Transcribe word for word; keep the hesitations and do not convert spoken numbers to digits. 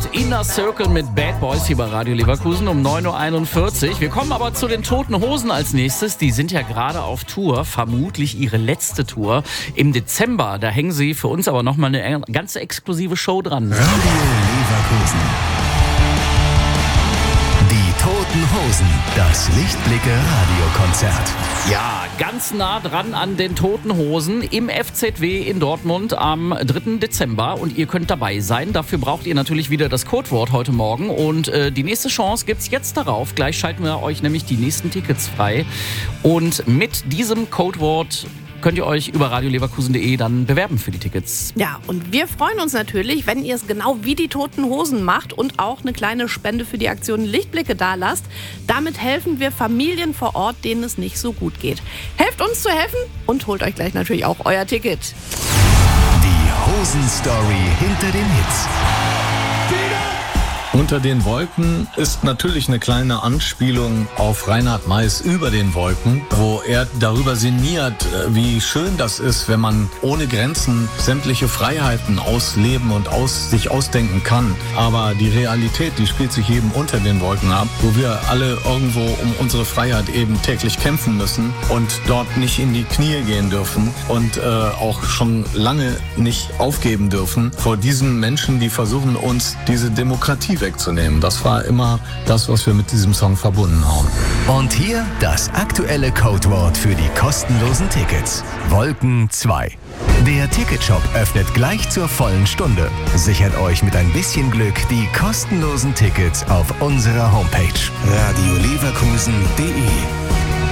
Inner Circle mit Bad Boys hier bei Radio Leverkusen um neun Uhr einundvierzig. Wir kommen aber zu den Toten Hosen als nächstes. Die sind ja gerade auf Tour, vermutlich ihre letzte Tour im Dezember. Da hängen sie für uns aber nochmal eine ganz exklusive Show dran. Radio Leverkusen. Die Toten Hosen, das Lichtblicke-Radiokonzert. Ja, ganz nah dran an den Toten Hosen im F Z W in Dortmund am dritten Dezember. Und ihr könnt dabei sein. Dafür braucht ihr natürlich wieder das Codewort heute Morgen. Und äh, die nächste Chance gibt's jetzt darauf. Gleich schalten wir euch nämlich die nächsten Tickets frei. Und mit diesem Codewort könnt ihr euch über radio leverkusen punkt de dann bewerben für die Tickets. Ja, und wir freuen uns natürlich, wenn ihr es genau wie die Toten Hosen macht und auch eine kleine Spende für die Aktion Lichtblicke dalasst. Damit helfen wir Familien vor Ort, denen es nicht so gut geht. Helft uns zu helfen und holt euch gleich natürlich auch euer Ticket. Die Hosen-Story hinter den Hits. Unter den Wolken ist natürlich eine kleine Anspielung auf Reinhard Meiß Über den Wolken, wo er darüber sinniert, wie schön das ist, wenn man ohne Grenzen sämtliche Freiheiten ausleben und aus, sich ausdenken kann. Aber die Realität, die spielt sich eben unter den Wolken ab, wo wir alle irgendwo um unsere Freiheit eben täglich kämpfen müssen und dort nicht in die Knie gehen dürfen und äh, auch schon lange nicht aufgeben dürfen vor diesen Menschen, die versuchen, uns diese Demokratie wegzunehmen. Das war immer das, was wir mit diesem Song verbunden haben. Und hier das aktuelle Codewort für die kostenlosen Tickets. Wolken zwei. Der Ticketshop öffnet gleich zur vollen Stunde. Sichert euch mit ein bisschen Glück die kostenlosen Tickets auf unserer Homepage. radio leverkusen punkt de